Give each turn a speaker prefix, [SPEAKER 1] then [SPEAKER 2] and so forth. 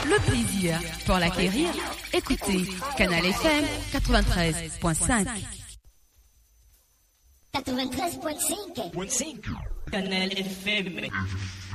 [SPEAKER 1] le plaisir pour l'acquérir. Écoutez Canal FM 93.5.
[SPEAKER 2] 93.5.
[SPEAKER 3] Canal FM.